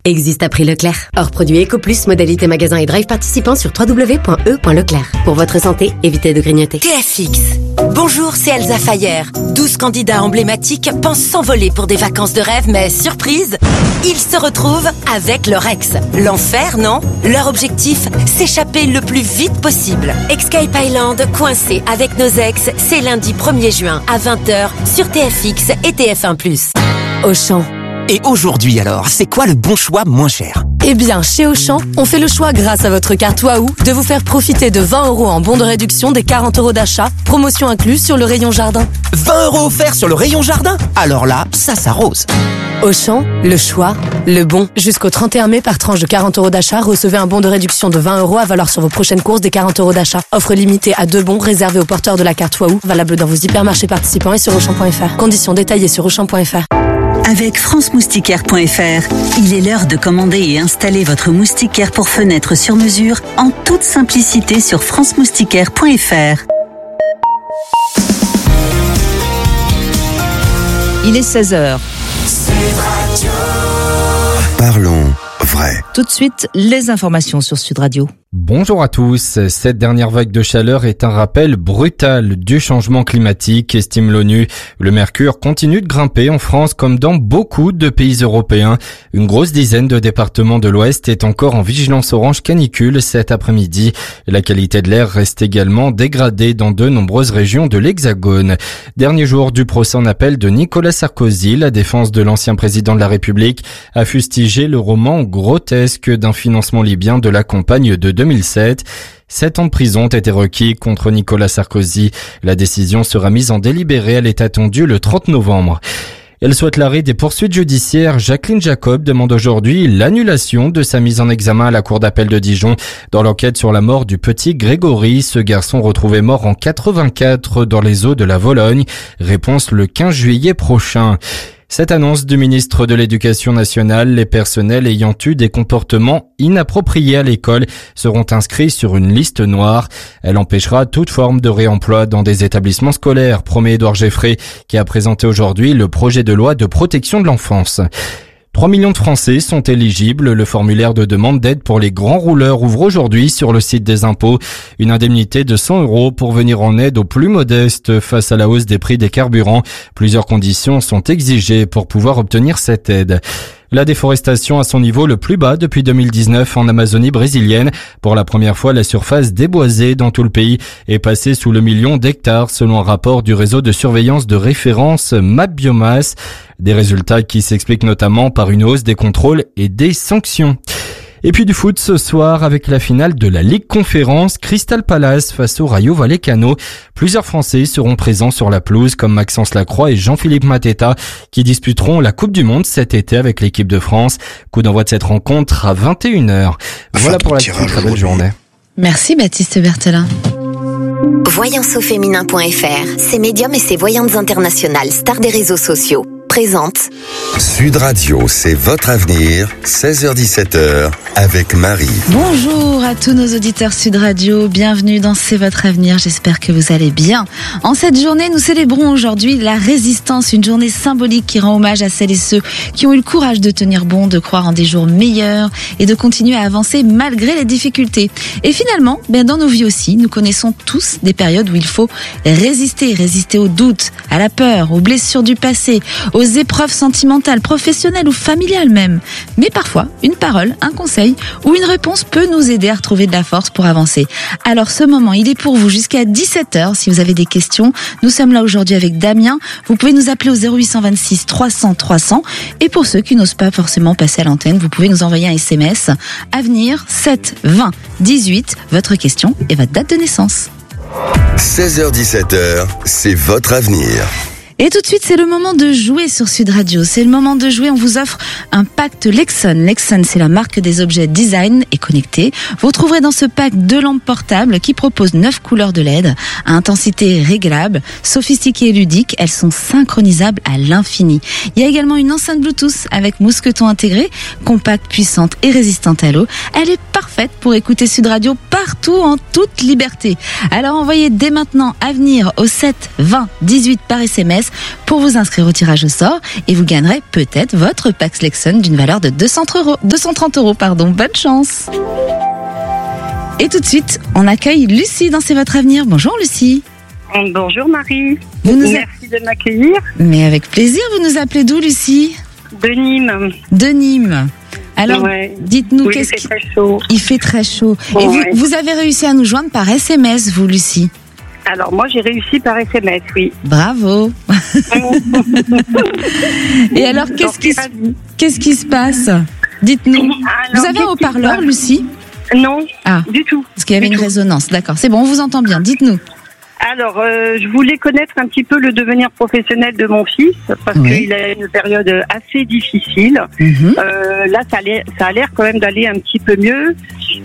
existe à prix Leclerc. Hors produit Eco Plus, modalité magasin et drive participant sur www.e.leclerc. Pour votre santé, évitez de grignoter. TFX. Bonjour, c'est Elsa Fayer. 12 candidats emblématiques pensent s'envoler pour des vacances de rêve, mais surprise, ils se retrouvent avec leur ex. L'enfer, non? Leur objectif, s'échapper le plus vite possible. Escape Island, coincé avec nos ex, c'est lundi 1er juin à 20h sur TFX et TF1+. Auchan. Et aujourd'hui alors, c'est quoi le bon choix moins cher? Eh bien, chez Auchan, on fait le choix grâce à votre carte Waouh de vous faire profiter de 20 € en bon de réduction des 40 € d'achat, promotion incluse sur le rayon jardin. 20 € offerts sur le rayon jardin? Alors là, ça s'arrose. Auchan, le choix, le bon. Jusqu'au 31 mai, par tranche de 40 € d'achat, recevez un bon de réduction de 20 € à valoir sur vos prochaines courses des 40 € d'achat. Offre limitée à 2 bons réservés aux porteurs de la carte Waouh, valable dans vos hypermarchés participants et sur Auchan.fr. Conditions détaillées sur Auchan.fr. Avec franceMoustiquaire.fr, il est l'heure de commander et installer votre moustiquaire pour fenêtre sur mesure en toute simplicité sur franceMoustiquaire.fr. Il est 16h. Parlons vrai. Tout de suite, les informations sur Sud Radio. Bonjour à tous. Cette dernière vague de chaleur est un rappel brutal du changement climatique, estime l'ONU. Le mercure continue de grimper en France comme dans beaucoup de pays européens. Une grosse dizaine de départements de l'Ouest est encore en vigilance orange canicule cet après-midi. La qualité de l'air reste également dégradée dans de nombreuses régions de l'Hexagone. Dernier jour du procès en appel de Nicolas Sarkozy, la défense de l'ancien président de la République a fustigé le roman grotesque d'un financement libyen de la campagne de 2007. 7 ans de prison ont été requis contre Nicolas Sarkozy. La décision sera mise en délibéré. Elle est attendue le 30 novembre. Elle souhaite l'arrêt des poursuites judiciaires. Jacqueline Jacob demande aujourd'hui l'annulation de sa mise en examen à la cour d'appel de Dijon dans l'enquête sur la mort du petit Grégory, ce garçon retrouvé mort en 84 dans les eaux de la Vologne. Réponse le 15 juillet prochain. Cette annonce du ministre de l'Éducation nationale, les personnels ayant eu des comportements inappropriés à l'école seront inscrits sur une liste noire. Elle empêchera toute forme de réemploi dans des établissements scolaires, promet Édouard Geffray, qui a présenté aujourd'hui le projet de loi de protection de l'enfance. 3 millions de Français sont éligibles. Le formulaire de demande d'aide pour les grands rouleurs ouvre aujourd'hui sur le site des impôts. Une indemnité de 100 € pour venir en aide aux plus modestes face à la hausse des prix des carburants. Plusieurs conditions sont exigées pour pouvoir obtenir cette aide. La déforestation à son niveau le plus bas depuis 2019 en Amazonie brésilienne. Pour la première fois, la surface déboisée dans tout le pays est passée sous le 1 million d'hectares selon un rapport du réseau de surveillance de référence MapBiomass. Des résultats qui s'expliquent notamment par une hausse des contrôles et des sanctions. Et puis du foot ce soir avec la finale de la Ligue Conférence, Crystal Palace face au Rayo Vallecano. Plusieurs Français seront présents sur la pelouse comme Maxence Lacroix et Jean-Philippe Mateta qui disputeront la Coupe du Monde cet été avec l'équipe de France. Coup d'envoi de cette rencontre à 21h. Voilà pour la très belle journée. Merci Baptiste Berthelin. Voyanceauféminin.fr, ses médiums et ses voyantes internationales, stars des réseaux sociaux, présente Sud Radio, c'est votre avenir, 16h-17h, avec Marie. Bonjour à tous nos auditeurs Sud Radio, bienvenue dans C'est votre avenir, j'espère que vous allez bien. En cette journée, nous célébrons aujourd'hui la résistance, une journée symbolique qui rend hommage à celles et ceux qui ont eu le courage de tenir bon, de croire en des jours meilleurs et de continuer à avancer malgré les difficultés. Et finalement, dans nos vies aussi, nous connaissons tous des périodes où il faut résister aux doutes, à la peur, aux blessures du passé, aux épreuves sentimentales, professionnelles ou familiales même. Mais parfois, une parole, un conseil ou une réponse peut nous aider à retrouver de la force pour avancer. Alors ce moment, il est pour vous jusqu'à 17h si vous avez des questions. Nous sommes là aujourd'hui avec Damien. Vous pouvez nous appeler au 0826 300 300. Et pour ceux qui n'osent pas forcément passer à l'antenne, vous pouvez nous envoyer un SMS. Avenir 7 20 18, votre question et votre date de naissance. 16h-17h, c'est votre avenir. Et tout de suite, c'est le moment de jouer sur Sud Radio. C'est le moment de jouer. On vous offre un pack Lexon. Lexon, c'est la marque des objets design et connectés. Vous trouverez dans ce pack 2 lampes portables qui proposent 9 couleurs de LED à intensité réglable, sophistiquées et ludiques. Elles sont synchronisables à l'infini. Il y a également une enceinte Bluetooth avec mousqueton intégré, compacte, puissante et résistante à l'eau. Elle est parfaite pour écouter Sud Radio partout partout en toute liberté. Alors envoyez dès maintenant Avenir au 7 20 18 par SMS pour vous inscrire au tirage au sort et vous gagnerez peut-être votre Pax Lexon d'une valeur de 230 €. Bonne chance. Et tout de suite, on accueille Lucie dans C'est votre avenir. Bonjour Lucie. Bonjour Marie. Merci de m'accueillir. Mais avec plaisir, vous nous appelez d'où Lucie ? De Nîmes. De Nîmes. Alors, dites-nous il fait très chaud. Il fait très chaud. Et vous avez réussi à nous joindre par SMS, vous Lucie ? Alors moi j'ai réussi par SMS, oui. Bravo. Et alors qu'est-ce qui se passe ? Dites-nous. Alors, vous avez un haut-parleur, Lucie ? Non, du tout. Parce qu'il y avait une résonance, d'accord. C'est bon, on vous entend bien, dites-nous. Alors, je voulais connaître un petit peu le devenir professionnel de mon fils, parce qu'il a une période assez difficile. Là, ça a l'air quand même d'aller un petit peu mieux.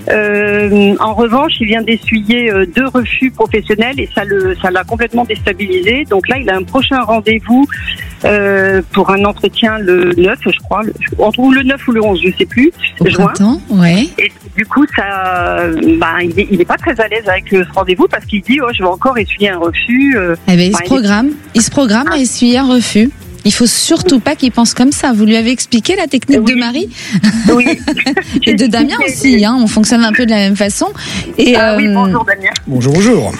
En revanche, il vient d'essuyer 2 refus professionnels et ça l'a complètement déstabilisé. Donc là, il a un prochain rendez-vous pour un entretien le 9, je crois, ou le 9 ou le 11, je sais plus, juin. Et du coup, il n'est pas très à l'aise avec ce rendez-vous parce qu'il dit je vais encore essuyer un refus. Il se programme à essuyer un refus. Il faut surtout pas qu'il pense comme ça. Vous lui avez expliqué la technique de Marie ? Oui. Et de Damien aussi. On fonctionne un peu de la même façon. Et oui, bonjour Damien. Bonjour.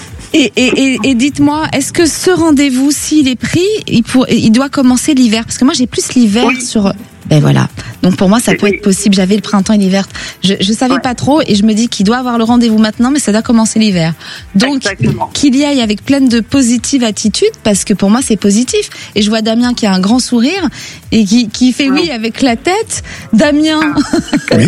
Et dites-moi, est-ce que ce rendez-vous, s'il est pris, il doit commencer l'hiver ? Parce que moi, j'ai plus l'hiver sur... Ben voilà. Donc pour moi, ça peut être possible. J'avais le printemps et l'hiver. Je savais pas trop et je me dis qu'il doit avoir le rendez-vous maintenant, mais ça doit commencer l'hiver. Donc qu'il y aille avec pleine de positive attitude, parce que pour moi, c'est positif. Et je vois Damien qui a un grand sourire et qui fait oui avec la tête. Damien. Oui.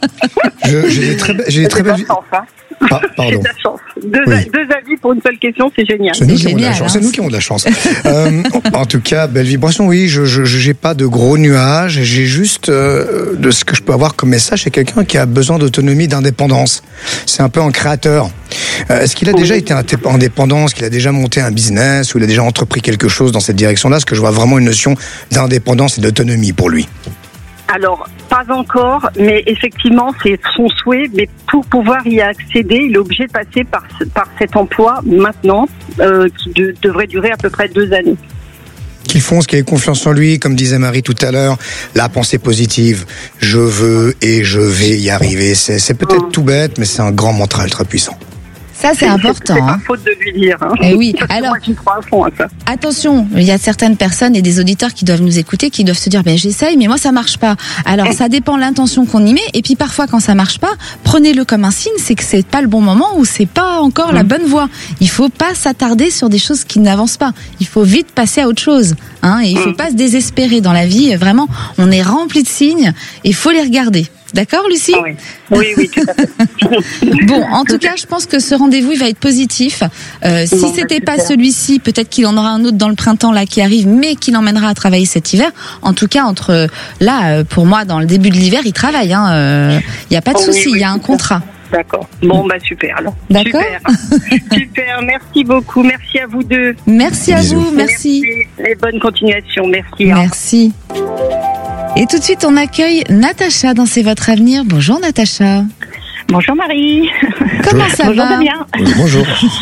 J'ai des très belles. J'ai de la chance. Deux avis pour une seule question, c'est génial. C'est nous qui avons de la chance. En tout cas, belle vibration, oui. Je n'ai pas de gros nuages. J'ai juste de ce que je peux avoir comme message, c'est quelqu'un qui a besoin d'autonomie, d'indépendance. C'est un peu un créateur. Est-ce qu'il a déjà été indépendant ? Est-ce qu'il a déjà monté un business ou il a déjà entrepris quelque chose dans cette direction-là ? Parce que je vois vraiment une notion d'indépendance et d'autonomie pour lui. Alors, pas encore, mais effectivement, c'est son souhait. Mais pour pouvoir y accéder, il est obligé de passer par cet emploi maintenant, qui devrait durer à peu près 2 années. Qu'il fonce, qu'il ait confiance en lui, comme disait Marie tout à l'heure, la pensée positive. Je veux et je vais y arriver. C'est peut-être tout bête, mais c'est un grand mantra ultra puissant. Ça, c'est important. C'est pas faute de lui dire. Et oui. Alors, moi, j'y crois à fond à ça. Attention, il y a certaines personnes et des auditeurs qui doivent nous écouter, qui doivent se dire, j'essaye, mais moi, ça marche pas. Alors, ça dépend de l'intention qu'on y met. Et puis, parfois, quand ça marche pas, prenez-le comme un signe, c'est que c'est pas le bon moment ou c'est pas encore la bonne voie. Il faut pas s'attarder sur des choses qui n'avancent pas. Il faut vite passer à autre chose. Et il faut pas se désespérer dans la vie. Vraiment, on est rempli de signes et il faut les regarder. D'accord, Lucie ? Oui, tout à fait. Bon, en tout cas, je pense que ce rendez-vous, il va être positif. Si c'était pas celui-ci, peut-être qu'il en aura un autre dans le printemps là qui arrive, mais qui l'emmènera à travailler cet hiver. En tout cas, pour moi, dans le début de l'hiver, il travaille. Il y a pas de souci, il y a un contrat. D'accord. Bon, super alors. D'accord. Super. Merci beaucoup. Merci à vous deux. Merci à vous. Merci. Et bonne continuation. Merci. Merci. Et tout de suite, on accueille Natacha dans C'est votre avenir. Bonjour Natacha. Bonjour Marie. Comment ça va ? Damien. Bonjour.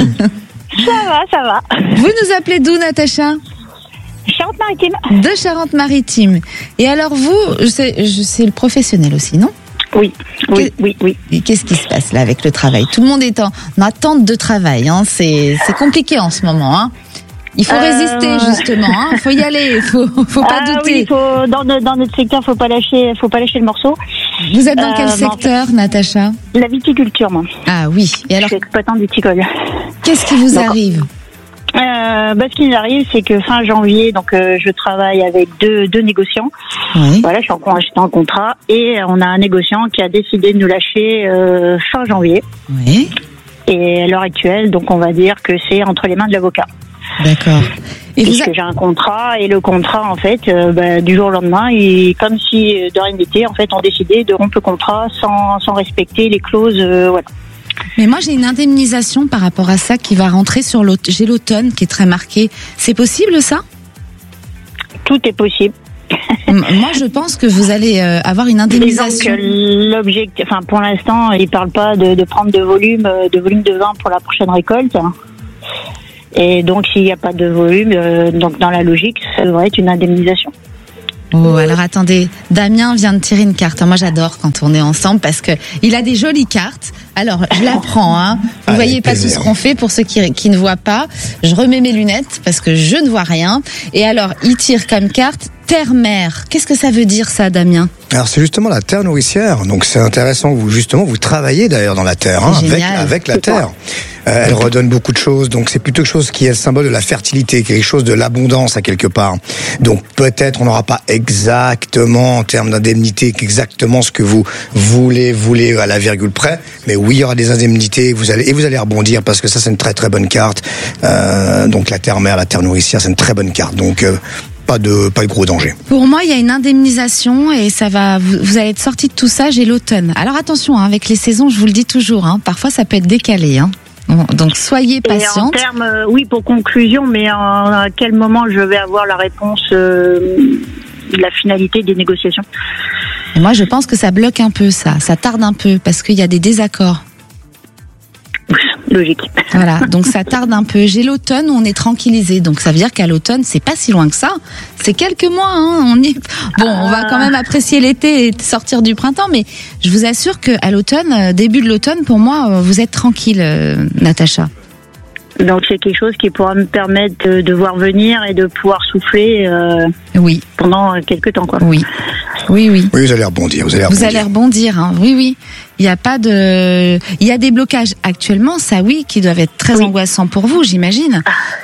Ça va. Vous nous appelez d'où, Natacha ? Charente-Maritime. De Charente-Maritime. Et alors vous, c'est le professionnel aussi, non ? Oui. Et qu'est-ce qui se passe là avec le travail ? Tout le monde est en attente de travail. C'est compliqué en ce moment. Il faut résister justement. Il faut y aller. Il faut pas douter. Oui, dans notre secteur, faut pas lâcher le morceau. Vous êtes dans quel secteur, Natacha ? La viticulture, moi. Ah oui. Et alors ? Je suis exploitante viticole. Qu'est-ce qui vous arrive ? Ce qui nous arrive, c'est que fin janvier, donc je travaille avec deux négociants. Oui. Voilà, j'étais en contrat et on a un négociant qui a décidé de nous lâcher fin janvier. Oui. Et à l'heure actuelle, donc on va dire que c'est entre les mains de l'avocat. D'accord. Et puisque j'ai un contrat et le contrat en fait, du jour au lendemain, comme si de rien n'était, en fait, on décidait de rompre le contrat sans respecter les clauses, voilà. Mais moi, j'ai une indemnisation par rapport à ça qui va rentrer sur l'automne. J'ai l'automne qui est très marqué. C'est possible, ça ? Tout est possible. Moi, je pense que vous allez avoir une indemnisation. L'objectif, pour l'instant, il parle pas de prendre de volume de vin pour la prochaine récolte. Et donc, s'il n'y a pas de volume, donc dans la logique, ça devrait être une indemnisation. Oh, alors attendez, Damien vient de tirer une carte. Moi, j'adore quand on est ensemble parce que il a des jolies cartes. Alors, je la prends. Hein. Vous voyez pas tout ce qu'on fait pour ceux qui ne voient pas. Je remets mes lunettes parce que je ne vois rien. Et alors, il tire comme carte terre-mer. Qu'est-ce que ça veut dire ça, Damien ? Alors c'est justement la terre nourricière. Donc c'est intéressant que vous travaillez d'ailleurs dans la terre, avec la terre. Elle redonne beaucoup de choses. Donc c'est plutôt quelque chose qui est le symbole de la fertilité, quelque chose de l'abondance à quelque part. Donc peut-être on n'aura pas exactement en termes d'indemnité exactement ce que vous voulez à la virgule près, mais oui il y aura des indemnités. Vous allez rebondir parce que ça c'est une très très bonne carte. Donc la terre-mer, la terre nourricière, c'est une très bonne carte. Donc pas de gros danger. Pour moi, il y a une indemnisation et ça va. Vous allez être sorti de tout ça. J'ai l'automne. Alors attention, avec les saisons, je vous le dis toujours. Parfois, ça peut être décalé. Donc soyez patiente. Et en termes, pour conclusion, mais à quel moment je vais avoir la réponse de la finalité des négociations ? Et moi, je pense que ça bloque un peu ça tarde un peu parce qu'il y a des désaccords. Logique. Voilà, donc ça tarde un peu. J'ai l'automne où on est tranquillisé, donc ça veut dire qu'à l'automne, c'est pas si loin que ça. C'est quelques mois. On va quand même apprécier l'été et sortir du printemps, mais je vous assure qu'à l'automne, début de l'automne, pour moi, vous êtes tranquille, Natacha. Donc c'est quelque chose qui pourra me permettre de voir venir et de pouvoir souffler pendant quelques temps, quoi. Oui, vous allez rebondir. Vous allez rebondir, Oui. Il y a des blocages actuellement, ça qui doivent être très angoissants pour vous, j'imagine.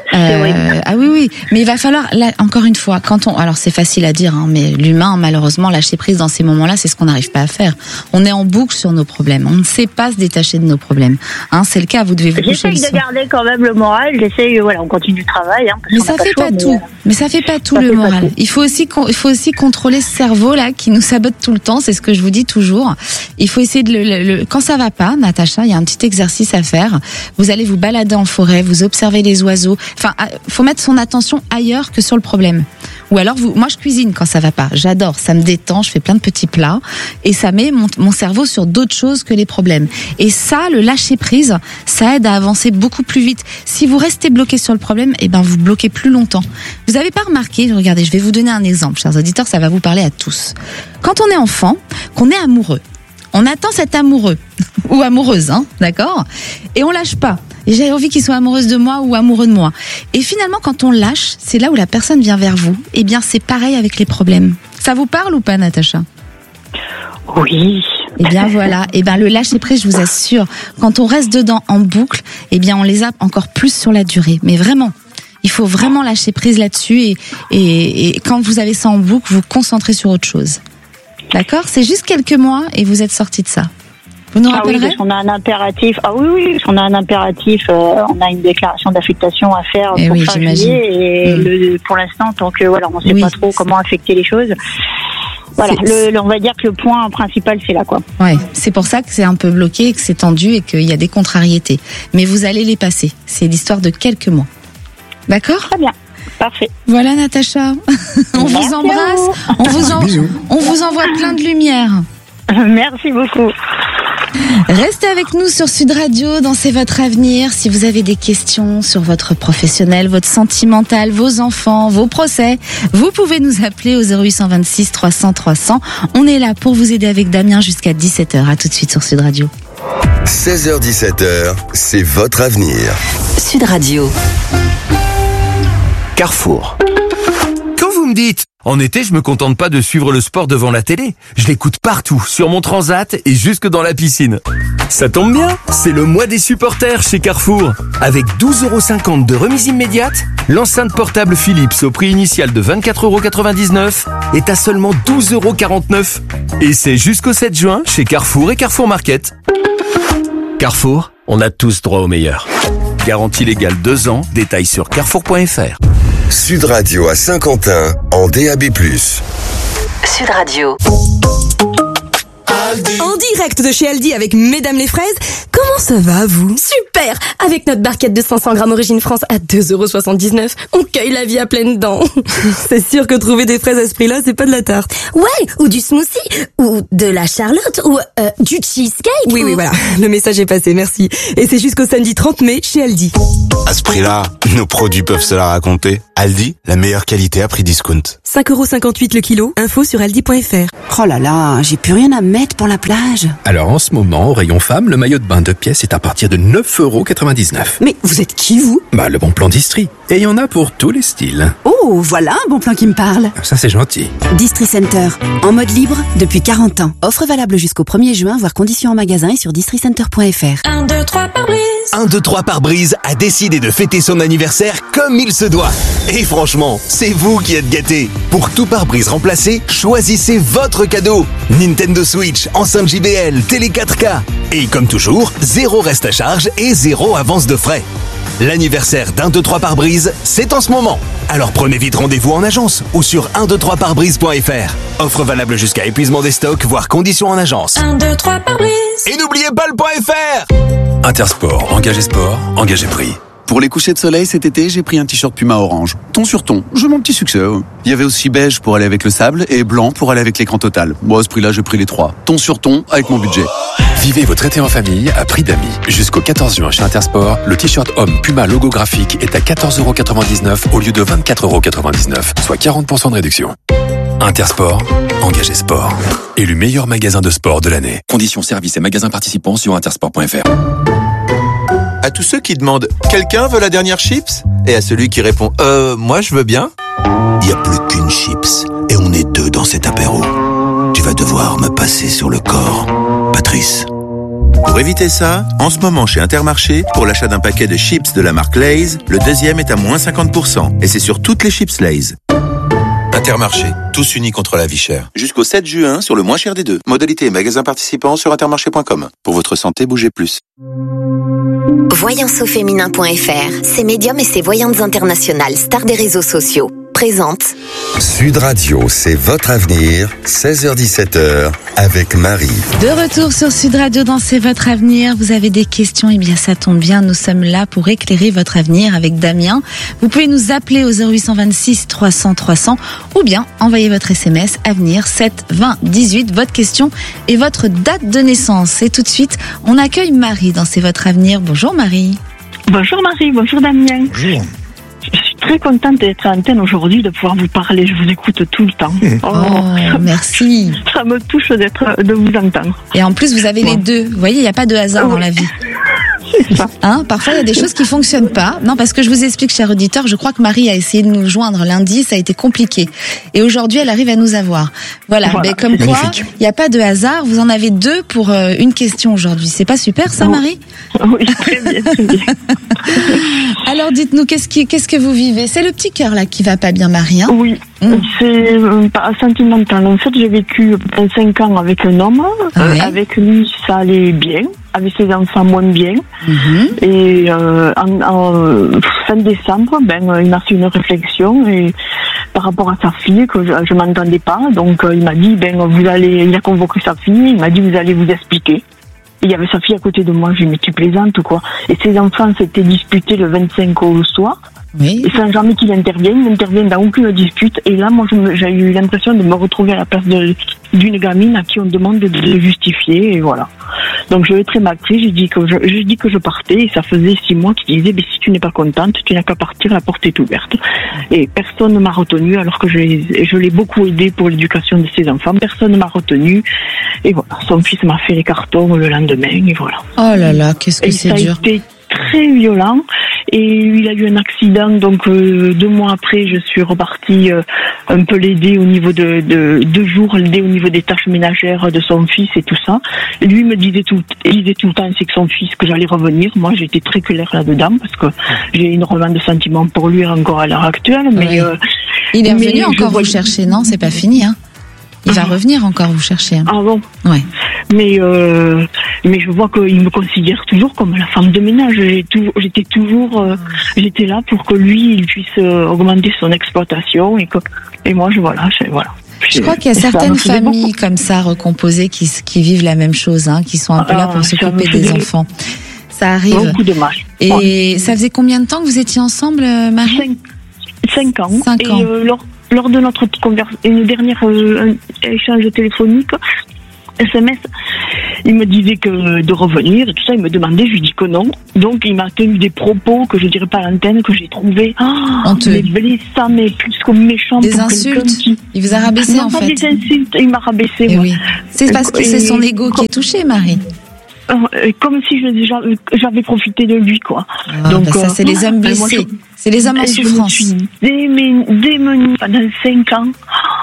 Oui. Mais il va falloir, là, encore une fois, alors c'est facile à dire, mais l'humain, malheureusement, lâcher prise dans ces moments-là, c'est ce qu'on n'arrive pas à faire. On est en boucle sur nos problèmes. On ne sait pas se détacher de nos problèmes. C'est le cas, vous devez vous coucher le soir. J'essaye de garder quand même le moral, on continue le travail. Mais ça fait pas tout. Mais ça fait pas tout le moral. Il faut aussi contrôler ce cerveau-là qui nous sabote tout le temps, c'est ce que je vous dis toujours. Il faut essayer de quand ça va pas, Natacha, il y a un petit exercice à faire. Vous allez vous balader en forêt, vous observez les oiseaux. Faut mettre son attention ailleurs que sur le problème. Ou alors, moi je cuisine quand ça va pas. J'adore, ça me détend, je fais plein de petits plats et ça met mon cerveau sur d'autres choses que les problèmes. Et ça, le lâcher prise, ça aide à avancer beaucoup plus vite. Si vous restez bloqué sur le problème, vous bloquez plus longtemps. Vous avez pas remarqué, regardez, je vais vous donner un exemple, chers auditeurs, ça va vous parler à tous. Quand on est enfant, qu'on est amoureux, on attend cet amoureux ou amoureuse, d'accord ? Et on lâche pas. Et j'ai envie qu'il soit amoureuse de moi ou amoureux de moi. Et finalement, quand on lâche, c'est là où la personne vient vers vous. Eh bien, c'est pareil avec les problèmes. Ça vous parle ou pas, Natacha ? Oui. Eh bien voilà, le lâcher prise, je vous assure, quand on reste dedans en boucle, on les a encore plus sur la durée. Mais vraiment. Il faut vraiment lâcher prise là-dessus et quand vous avez ça en boucle, vous concentrez sur autre chose. D'accord ? C'est juste quelques mois et vous êtes sortis de ça. Vous nous rappellerez ? Parce qu'on a un impératif. Parce qu'on a un impératif. On a une déclaration d'affectation à faire pour fin juillet. Et pour l'instant, tant que on ne sait pas trop comment affecter les choses. Voilà, on va dire que le point principal, c'est là, quoi. Ouais, c'est pour ça que c'est un peu bloqué, que c'est tendu et qu'il y a des contrariétés. Mais vous allez les passer. C'est l'histoire de quelques mois. D'accord ? Très bien. Parfait. Voilà, Natacha. On vous embrasse. On vous envoie plein de lumière. Merci beaucoup. Restez avec nous sur Sud Radio dans C'est votre avenir. Si vous avez des questions sur votre professionnel, votre sentimental, vos enfants, vos procès, vous pouvez nous appeler au 0826 300 300. On est là pour vous aider avec Damien jusqu'à 17h. À tout de suite sur Sud Radio. 16h-17h, c'est votre avenir. Sud Radio. Carrefour. Quand vous me dites « En été, je me contente pas de suivre le sport devant la télé, je l'écoute partout, sur mon transat et jusque dans la piscine ». Ça tombe bien, c'est le mois des supporters chez Carrefour. Avec 12,50€ de remise immédiate, l'enceinte portable Philips au prix initial de 24,99€ est à seulement 12,49€. Et c'est jusqu'au 7 juin chez Carrefour et Carrefour Market. Carrefour, on a tous droit au meilleur. Garantie légale 2 ans, détails sur carrefour.fr. Sud Radio à Saint-Quentin, en DAB+. Sud Radio. En direct direct de chez Aldi avec Mesdames les fraises. Comment ça va, vous? Super! Avec notre barquette de 500 grammes Origine France à 2,79 €, on cueille la vie à pleines dents. C'est sûr que trouver des fraises à ce prix-là, c'est pas de la tarte. Ouais, ou du smoothie, ou de la charlotte, ou du cheesecake. Oui, voilà. Le message est passé, merci. Et c'est jusqu'au samedi 30 mai chez Aldi. À ce prix-là, nos produits peuvent se la raconter. Aldi, la meilleure qualité à prix discount. 5,58 € le kilo. Info sur aldi.fr. Oh là là, j'ai plus rien à mettre pour la plage. Alors en ce moment, au rayon femme, le maillot de bain 2 pièces est à partir de 9,99 €. Mais vous êtes qui, vous? Le bon plan d'Istrie. Et il y en a pour tous les styles. Oh, voilà un bon plan qui me parle. Ça, c'est gentil. Distri Center, en mode libre depuis 40 ans. Offre valable jusqu'au 1er juin, voire conditions en magasin et sur districenter.fr. 1, 2, 3 pare-brise. 1, 2, 3 pare-brise a décidé de fêter son anniversaire comme il se doit. Et franchement, c'est vous qui êtes gâtés. Pour tout pare-brise remplacé, choisissez votre cadeau. Nintendo Switch, enceinte JBL, télé 4K. Et comme toujours, 0 reste à charge et 0 avance de frais. L'anniversaire d'1, 2, 3 pare-brise, c'est en ce moment. Alors prenez vite rendez-vous en agence ou sur 123pare-brise.fr. Offre valable jusqu'à épuisement des stocks, voire conditions en agence. 1, 2, 3 pare-brise. Et n'oubliez pas le .fr. Intersport, sport, engagé prix. Pour les couchers de soleil cet été, j'ai pris un t-shirt Puma orange. Ton sur ton, j'ai mon petit succès. Il y avait aussi beige pour aller avec le sable et blanc pour aller avec l'écran total. Moi, à ce prix-là, j'ai pris les trois. Ton sur ton avec mon budget. Vivez votre été en famille à prix d'amis. Jusqu'au 14 juin chez Intersport, le t-shirt homme Puma logo graphique est à 14,99 € au lieu de 24,99 €, soit 40% de réduction. Intersport, engagé sport. Élu meilleur magasin de sport de l'année. Conditions, services et magasins participants sur intersport.fr. À tous ceux qui demandent « Quelqu'un veut la dernière chips ?» et à celui qui répond « Moi je veux bien ?» Il n'y a plus qu'une chips et on est deux dans cet apéro. Tu vas devoir me passer sur le corps, Patrice. Pour éviter ça, en ce moment chez Intermarché, pour l'achat d'un paquet de chips de la marque Lay's, le deuxième est à moins 50% et c'est sur toutes les chips Lay's. Intermarché, tous unis contre la vie chère. Jusqu'au 7 juin sur le moins cher des deux. Modalité et magasins participants sur intermarché.com. Pour votre santé, bougez plus. Voyanceauféminin.fr, ses médiums et ses voyantes internationales, stars des réseaux sociaux, présente Sud Radio, c'est votre avenir, 16h-17h, avec Marie. De retour sur Sud Radio dans C'est votre avenir. Vous avez des questions, eh bien ça tombe bien, nous sommes là pour éclairer votre avenir avec Damien. Vous pouvez nous appeler au 0826 300 300 ou bien envoyer votre SMS avenir 7 20 18, votre question et votre date de naissance. Et tout de suite, on accueille Marie dans C'est votre avenir. Bonjour Marie. Bonjour Marie, bonjour Damien. Bonjour. Je suis très contente d'être à l'antenne aujourd'hui, de pouvoir vous parler. Je vous écoute tout le temps. Merci. Ça me touche de vous entendre. Et en plus, vous avez les deux. Vous voyez, il n'y a pas de hasard dans la vie. C'est ça. Parfois, il y a des choses qui fonctionnent pas. Non, parce que je vous explique, cher auditeur, je crois que Marie a essayé de nous joindre lundi, ça a été compliqué. Et aujourd'hui, elle arrive à nous avoir. Voilà. Mais comme quoi, il n'y a pas de hasard. Vous en avez deux pour une question aujourd'hui. C'est pas super, ça, Marie? Oui, très bien, très bien. Alors, dites-nous, qu'est-ce que vous vivez? C'est le petit cœur, là, qui va pas bien, Marie, hein? Oui. C'est pas sentimental. En fait, j'ai vécu 5 ans avec un homme. Avec lui, ça allait bien. Avec ses enfants, moins bien. Et en fin décembre, il m'a fait une réflexion et par rapport à sa fille que je m'entendais pas. Donc il m'a dit il a convoqué sa fille. Il m'a dit vous allez vous expliquer. Il y avait sa fille à côté de moi. J'ai dit mais tu plaisantes ou quoi? Et ses enfants s'étaient disputés le 25 au soir. Oui. Et sans jamais qu'il intervienne, il n'intervient dans aucune dispute. Et là, moi, j'ai eu l'impression de me retrouver à la place d'une gamine à qui on demande de justifier, et voilà. Donc, je l'ai très mal pris. J'ai dit que je partais, et ça faisait 6 mois qu'il disait, si tu n'es pas contente, tu n'as qu'à partir, la porte est ouverte. Et personne ne m'a retenu, alors que je l'ai beaucoup aidé pour l'éducation de ses enfants. Personne ne m'a retenu. Et voilà. Son fils m'a fait les cartons le lendemain, et voilà. Oh là là, qu'est-ce que c'est dur. Ça a été très violent. Et il a eu un accident, donc 2 mois après, je suis repartie un peu l'aider au niveau de 2 jours, l'aider au niveau des tâches ménagères de son fils et tout ça. Lui me disait tout le temps, c'est que son fils, que j'allais revenir. Moi, j'étais très claire là-dedans parce que j'ai énormément de sentiments pour lui encore à l'heure actuelle. Mais il est revenu encore vous chercher, non? C'est pas fini, hein? Il va revenir encore vous chercher. Hein. Ah bon? Ouais. Mais je vois qu'il me considère toujours comme la femme de ménage. J'étais là pour que lui, il puisse augmenter son exploitation et moi, voilà. Je crois qu'il y a certaines familles comme ça, recomposées, qui vivent la même chose, hein, qui sont un peu là pour s'occuper des enfants. Ça arrive. Beaucoup de mal. Et ça faisait combien de temps que vous étiez ensemble, Marie ? 5 ans. 5 ans. Et lors de notre une dernière échange téléphonique, SMS, il me disait que de revenir et tout ça, il me demandait, je lui dis que non. Donc il m'a tenu des propos que je dirais pas à l'antenne, que j'ai trouvé mais blessants, mais plus que méchants. Des insultes. Il vous a rabaissé en fait. Pas des insultes, il m'a rabaissé. Oui. C'est parce que c'est son ego qui est touché, Marie. Comme si j'avais profité de lui, quoi. Donc ça, c'est les hommes blessés. C'est les hommes en souffrance. Je me suis démunie pendant 5 ans.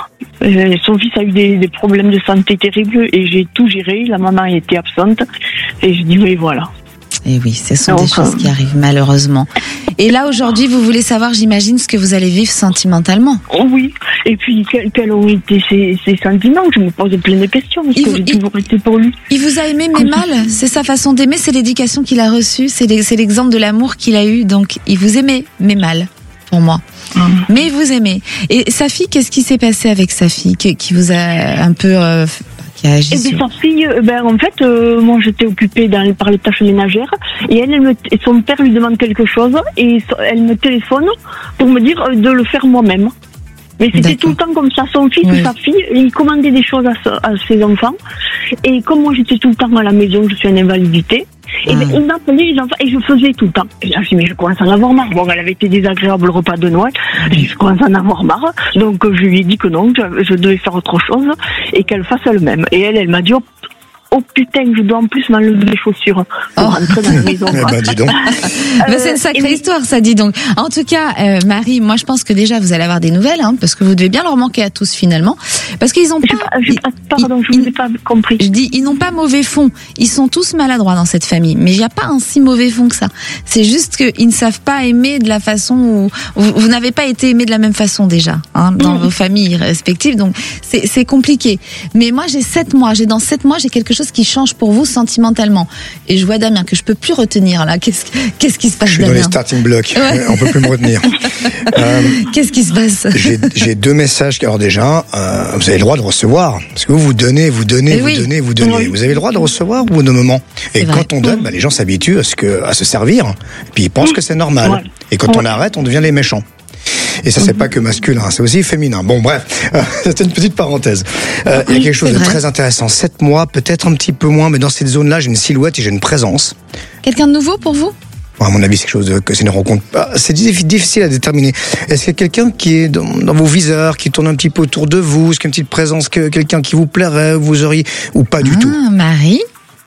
Son fils a eu des problèmes de santé terribles et j'ai tout géré. La maman était absente et je dis oui, voilà. Et oui, ce sont des choses qui arrivent malheureusement. Et là, aujourd'hui, vous voulez savoir, j'imagine, ce que vous allez vivre sentimentalement. Oui, et puis quels ont été ses sentiments? Je me pose plein de questions, parce que j'ai toujours été pour lui. Il vous a aimé, mais mal. C'est sa façon d'aimer, c'est l'éducation qu'il a reçue, c'est l'exemple de l'amour qu'il a eu. Donc, il vous aimait, mais mal, pour moi. Mais il vous aimait. Et sa fille, qu'est-ce qui s'est passé avec sa fille, qui vous a un peu... Et sa fille, en fait, moi j'étais occupée par les tâches ménagères et son père lui demande quelque chose et elle me téléphone pour me dire de le faire moi-même. Mais c'était tout le temps comme ça. Son fils ou sa fille, il commandait des choses à ses enfants. Et comme moi j'étais tout le temps à la maison, je suis en invalidité. Et il m'appelait les enfants et je faisais tout le temps. Et là, je dis, mais je commence à en avoir marre. Bon, elle avait été désagréable le repas de Noël. Je commence à en avoir marre. Donc, je lui ai dit que non, je devais faire autre chose et qu'elle fasse elle-même. Et elle m'a dit, oh putain, je dois en plus m'enlever les chaussures pour rentrer dans la maison. Dis donc. C'est une sacrée histoire, ça, dis donc. En tout cas, Marie, moi je pense que déjà vous allez avoir des nouvelles, hein, parce que vous devez bien leur manquer à tous finalement, parce qu'ils ont pas. Pardon, je vous ai pas compris. Je dis, ils n'ont pas mauvais fond. Ils sont tous maladroits dans cette famille, mais il n'y a pas un si mauvais fond que ça. C'est juste qu'ils ne savent pas aimer de la façon où vous n'avez pas été aimé de la même façon déjà, hein, dans vos familles respectives. Donc c'est compliqué. Mais moi j'ai 7 mois. Dans 7 mois, j'ai quelque chose qui change pour vous sentimentalement. Et je vois Damien que je peux plus retenir là. Qu'est-ce qui se passe, Damien ? Je suis dans les starting blocks. Ouais. On peut plus me retenir. Qu'est-ce qui se passe ? J'ai 2 messages. Alors déjà, vous avez le droit de recevoir. Parce que vous donnez. Oui. Vous avez le droit de recevoir au bout d'un moment. Et quand on donne, les gens s'habituent à se servir. Et puis ils pensent que c'est normal. Ouais. Et quand on arrête, on devient les méchants. Et ça, c'est pas que masculin, c'est aussi féminin. Bon, bref, c'était une petite parenthèse. Il y a quelque chose de très intéressant. 7 mois, peut-être un petit peu moins, mais dans cette zone-là, j'ai une silhouette et j'ai une présence. Quelqu'un de nouveau pour vous ? À mon avis, c'est quelque chose que c'est une rencontre. C'est difficile à déterminer. Est-ce qu'il y a quelqu'un qui est dans vos viseurs, qui tourne un petit peu autour de vous ? Est-ce qu'il y a une petite présence, quelqu'un qui vous plairait, vous auriez, ou pas du tout ? Marie ?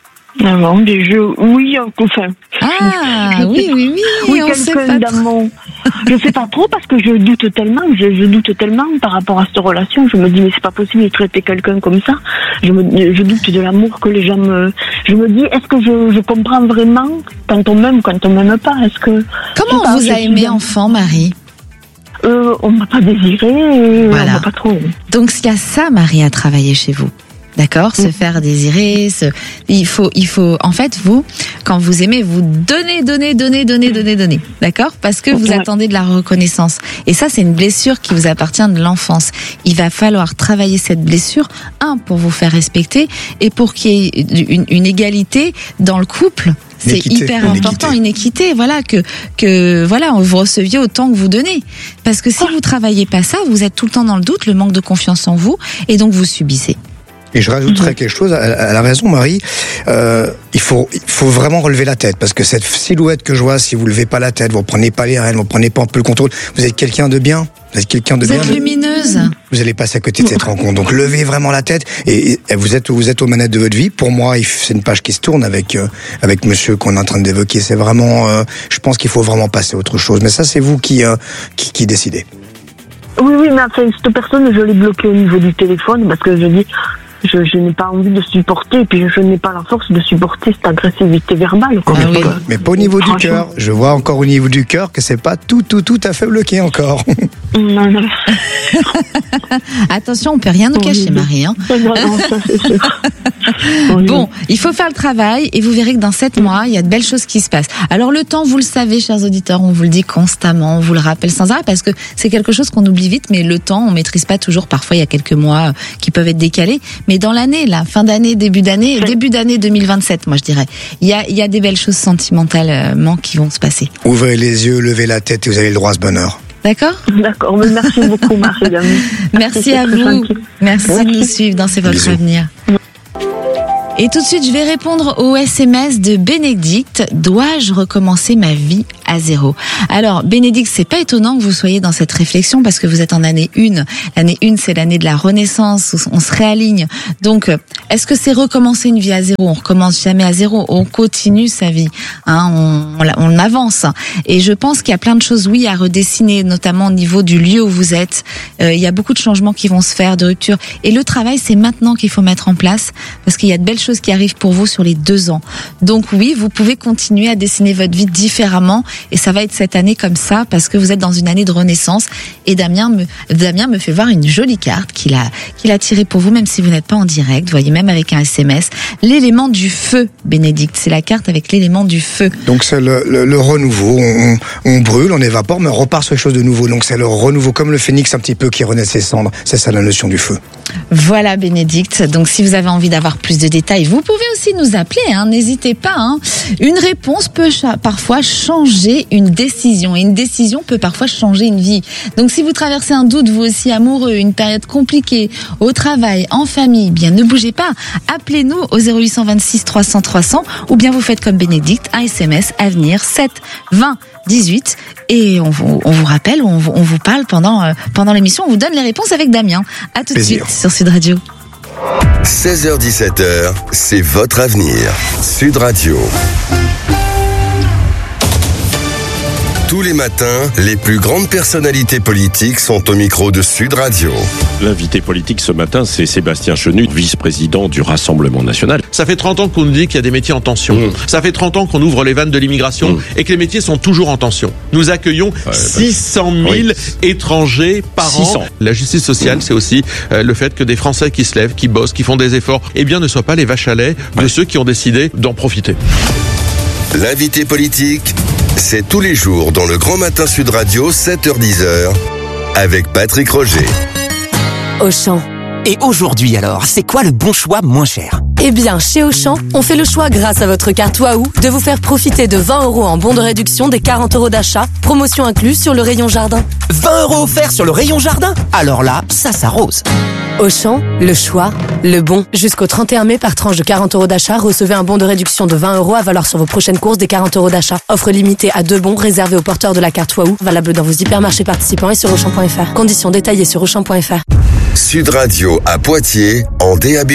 Non, des jeux, oui, enfin. Oui, quelqu'un dans je sais pas trop parce que je doute tellement par rapport à cette relation. Je me dis, mais c'est pas possible de traiter quelqu'un comme ça. Je doute de l'amour que les gens je me dis, est-ce que je comprends vraiment quand on m'aime, quand on m'aime pas? Comment on vous a aimé enfant, Marie? On m'a pas désiré, voilà. On m'a pas trop. Donc, il y a ça, Marie, à travailler chez vous. D'accord, se faire désirer, il faut, en fait, vous, quand vous aimez, vous donnez, d'accord, parce que vous attendez de la reconnaissance. Et ça, c'est une blessure qui vous appartient de l'enfance. Il va falloir travailler cette blessure, pour vous faire respecter et pour qu'il y ait une égalité dans le couple. C'est hyper important, une équité, voilà, que voilà, vous receviez autant que vous donnez. Parce que si vous travaillez pas ça, vous êtes tout le temps dans le doute, le manque de confiance en vous, et donc vous subissez. Et je rajouterais quelque chose, elle a raison, Marie, il faut vraiment relever la tête, parce que cette silhouette que je vois, si vous levez pas la tête, vous prenez pas les rênes, vous prenez pas un peu le contrôle, vous êtes quelqu'un de bien, vous êtes lumineuse. Vous allez passer à côté de cette rencontre, donc levez vraiment la tête, et vous êtes aux manettes de votre vie. Pour moi, c'est une page qui se tourne avec monsieur qu'on est en train d'évoquer, c'est vraiment, je pense qu'il faut vraiment passer à autre chose, mais ça c'est vous qui décidez. Oui, mais enfin, cette personne, je l'ai bloquée au niveau du téléphone, parce que je dis, je n'ai pas envie de supporter, et puis je n'ai pas la force de supporter cette agressivité verbale. Mais pas au niveau du cœur. Je vois encore au niveau du cœur que c'est pas tout à fait bloqué encore. Non. Attention, on peut rien nous cacher, Marie. Hein. Non, ça c'est sûr. Bon, il faut faire le travail et vous verrez que dans 7 mois, il y a de belles choses qui se passent. Alors le temps, vous le savez, chers auditeurs, on vous le dit constamment, on vous le rappelle sans arrêt parce que c'est quelque chose qu'on oublie vite, mais le temps, on maîtrise pas toujours. Parfois, il y a quelques mois qui peuvent être décalés. Mais dans l'année, là, fin d'année, début d'année 2027, moi je dirais, il y a des belles choses sentimentalement qui vont se passer. Ouvrez les yeux, levez la tête et vous avez le droit à ce bonheur. D'accord ? D'accord, mais merci beaucoup, Marie-Dame. Merci à vous. Merci de nous suivre dans C'est votre avenir. Et tout de suite, je vais répondre au SMS de Bénédicte. Dois-je recommencer ma vie à zéro? Alors, Bénédicte, c'est pas étonnant que vous soyez dans cette réflexion parce que vous êtes en année 1. L'année 1, c'est l'année de la renaissance, où on se réaligne. Donc, est-ce que c'est recommencer une vie à zéro? On recommence jamais à zéro. On continue sa vie. On avance. Et je pense qu'il y a plein de choses, oui, à redessiner, notamment au niveau du lieu où vous êtes. Il y a beaucoup de changements qui vont se faire, de rupture. Et le travail, c'est maintenant qu'il faut mettre en place parce qu'il y a de belles choses qui arrivent pour vous sur les 2 ans. Donc oui, vous pouvez continuer à dessiner votre vie différemment et ça va être cette année comme ça parce que vous êtes dans une année de renaissance et Damien me fait voir une jolie carte qu'il a tirée pour vous, même si vous n'êtes pas en direct. Vous voyez, même avec un SMS, l'élément du feu, Bénédicte. C'est la carte avec l'élément du feu. Donc c'est le renouveau. On brûle, on évapore, mais on repart sur quelque chose de nouveau. Donc c'est le renouveau, comme le phénix un petit peu qui renaît ses cendres. C'est ça la notion du feu. Voilà, Bénédicte. Donc si vous avez envie d'avoir plus de détails, vous pouvez aussi nous appeler, n'hésitez pas. Une réponse peut parfois changer une décision et une décision peut parfois changer une vie. Donc si vous traversez un doute, vous aussi amoureux, une période compliquée, au travail, en famille, bien ne bougez pas. Appelez-nous au 0826 300 300 ou bien vous faites comme Bénédicte, un SMS Avenir 7 20 18 et on vous rappelle, on vous parle pendant l'émission, on vous donne les réponses avec Damien. À tout de suite sur Sud Radio. 16h-17h, c'est votre avenir. Sud Radio. Tous les matins, les plus grandes personnalités politiques sont au micro de Sud Radio. L'invité politique ce matin, c'est Sébastien Chenu, vice-président du Rassemblement National. Ça fait 30 ans qu'on nous dit qu'il y a des métiers en tension. Ça fait 30 ans qu'on ouvre les vannes de l'immigration et que les métiers sont toujours en tension. Nous accueillons 600 000 étrangers par an. La justice sociale, c'est aussi le fait que des Français qui se lèvent, qui bossent, qui font des efforts, ne soient pas les vaches à lait de ceux qui ont décidé d'en profiter. L'invité politique, c'est tous les jours dans le Grand Matin Sud Radio, 7h-10h, avec Patrick Roger. Auchan. Et aujourd'hui alors, c'est quoi le bon choix moins cher? Eh bien, chez Auchan, on fait le choix grâce à votre carte Waouh de vous faire profiter de 20 € en bon de réduction des 40 € d'achat, promotion incluse sur le rayon jardin. 20 € offerts sur le rayon jardin? Alors là, ça s'arrose. Auchan, le choix, le bon. Jusqu'au 31 mai, par tranche de 40 € d'achat, recevez un bon de réduction de 20 € à valoir sur vos prochaines courses des 40 € d'achat. Offre limitée à 2 bons réservés aux porteurs de la carte Waouh, valable dans vos hypermarchés participants et sur Auchan.fr. Conditions détaillées sur Auchan.fr. Sud Radio à Poitiers en DAB+.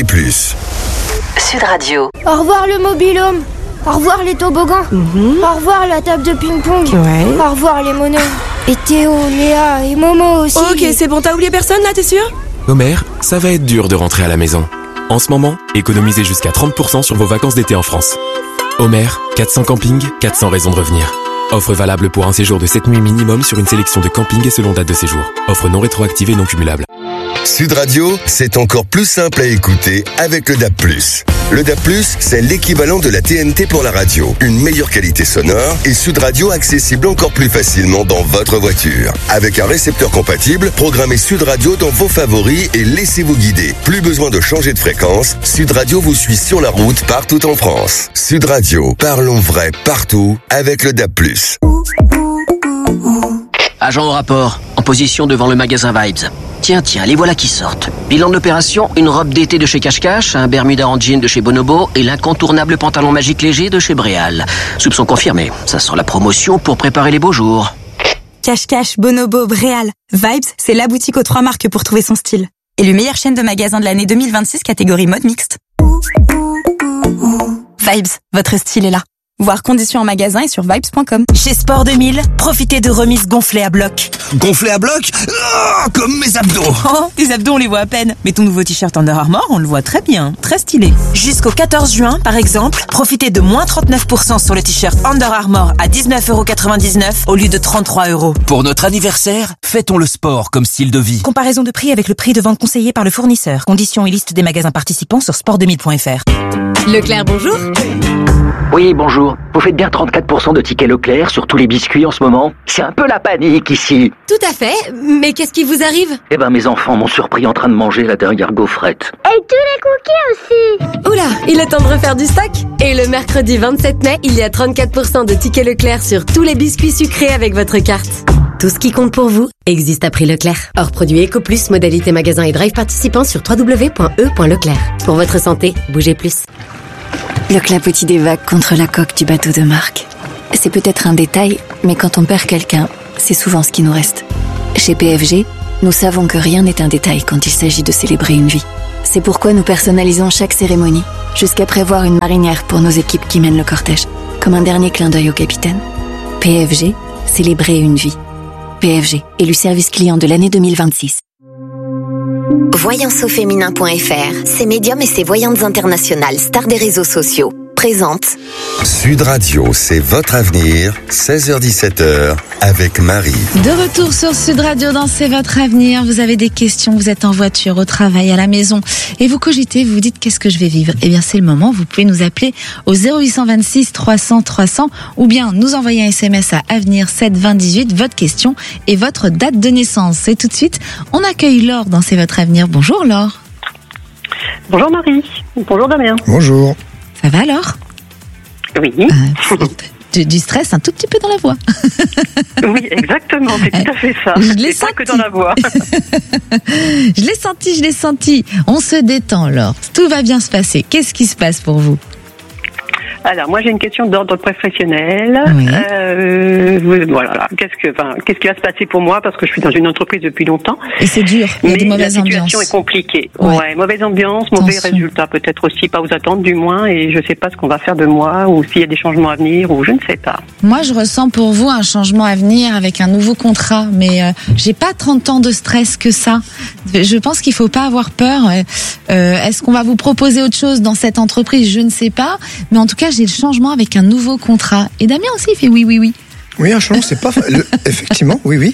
Sud Radio. Au revoir le mobil-home. Au revoir les toboggans. Au revoir la table de ping-pong. Au revoir les monos. Et Théo, Léa et Momo aussi. Ok, c'est bon, t'as oublié personne là, t'es sûr? Homer, ça va être dur de rentrer à la maison. En ce moment, économisez jusqu'à 30% sur vos vacances d'été en France. Homer, 400 campings, 400 raisons de revenir. Offre valable pour un séjour de 7 nuits minimum sur une sélection de campings et selon date de séjour. Offre non rétroactive et non cumulable. Sud Radio, c'est encore plus simple à écouter avec le DAB+. Le DAB+, c'est l'équivalent de la TNT pour la radio. Une meilleure qualité sonore et Sud Radio accessible encore plus facilement dans votre voiture. Avec un récepteur compatible, programmez Sud Radio dans vos favoris et laissez-vous guider. Plus besoin de changer de fréquence, Sud Radio vous suit sur la route partout en France. Sud Radio, parlons vrai partout avec le DAB+. Agent au rapport, en position devant le magasin Vibes. Tiens, les voilà qui sortent. Bilan de l'opération, une robe d'été de chez Cache Cache, un Bermuda en jean de chez Bonobo et l'incontournable pantalon magique léger de chez Bréal. Soupçon confirmé, ça sent la promotion pour préparer les beaux jours. Cache Cache, Bonobo, Bréal. Vibes, c'est la boutique aux 3 marques pour trouver son style. Élue meilleure chaîne de magasins de l'année 2026, catégorie mode mixte. Vibes, votre style est là. Voir conditions en magasin et sur vibes.com. Chez Sport 2000, profitez de remises gonflées à bloc. Gonflé à bloc? Oh, comme mes abdos. Oh, tes abdos on les voit à peine. Mais ton nouveau t-shirt Under Armour, on le voit très bien, très stylé. Jusqu'au 14 juin, par exemple, profitez de moins 39% sur le t-shirt Under Armour à 19,99 € au lieu de 33 €. Pour notre anniversaire, fêtons le sport comme style de vie. Comparaison de prix avec le prix de vente conseillé par le fournisseur. Conditions et liste des magasins participants sur sport2000.fr. Leclerc, bonjour. Oui, bonjour. Vous faites bien 34% de tickets Leclerc sur tous les biscuits en ce moment? C'est un peu la panique ici. Tout à fait. Mais qu'est-ce qui vous arrive? Eh ben, mes enfants m'ont surpris en train de manger la dernière gaufrette. Et tous les cookies aussi. Oula, il est temps de refaire du stock. Et le mercredi 27 mai, il y a 34% de tickets Leclerc sur tous les biscuits sucrés avec votre carte. Tout ce qui compte pour vous existe à prix Leclerc. Hors produit Eco Plus, modalité magasin et drive participant sur www.e.leclerc. Pour votre santé, bougez plus. Le clapotis des vagues contre la coque du bateau de Marc. C'est peut-être un détail, mais quand on perd quelqu'un, c'est souvent ce qui nous reste. Chez PFG, nous savons que rien n'est un détail quand il s'agit de célébrer une vie. C'est pourquoi nous personnalisons chaque cérémonie, jusqu'à prévoir une marinière pour nos équipes qui mènent le cortège, comme un dernier clin d'œil au capitaine. PFG, célébrer une vie. PFG, élu service client de l'année 2026. Voyanceauféminin.fr, ses médiums et ses voyantes internationales, stars des réseaux sociaux, présente Sud Radio, c'est votre avenir, 16h-17h, avec Marie. De retour sur Sud Radio dans C'est votre avenir. Vous avez des questions, vous êtes en voiture, au travail, à la maison, et vous cogitez, vous vous dites qu'est-ce que je vais vivre? Eh bien, c'est le moment, vous pouvez nous appeler au 0826 300 300 ou bien nous envoyer un SMS à Avenir 7 20 18, votre question et votre date de naissance. Et tout de suite, on accueille Laure dans C'est votre avenir. Bonjour Laure. Bonjour Marie. Bonjour Damien. Bonjour. Ça va alors? Oui. Du stress un tout petit peu dans la voix. Oui, exactement, c'est tout à fait ça. Je l'ai senti. Pas que dans la voix. Je l'ai senti. On se détend, Laure. Tout va bien se passer. Qu'est-ce qui se passe pour vous? Alors, moi, j'ai une question d'ordre professionnel. Oui. Voilà. Qu'est-ce qui va se passer pour moi? Parce que je suis dans une entreprise depuis longtemps. Et c'est dur. Il y a de mauvaises ambiances. La situation est compliquée. Ouais, mauvaise ambiance, mauvais résultats, peut-être aussi pas aux attentes du moins. Et je sais pas ce qu'on va faire de moi ou s'il y a des changements à venir ou je ne sais pas. Moi, je ressens pour vous un changement à venir avec un nouveau contrat. Mais j'ai pas 30 ans de stress que ça. Je pense qu'il faut pas avoir peur. Est-ce qu'on va vous proposer autre chose dans cette entreprise? Je ne sais pas. Mais en tout cas, j'ai le changement avec un nouveau contrat. Et Damien aussi, il fait oui. Oui, un changement, c'est pas... Effectivement, oui.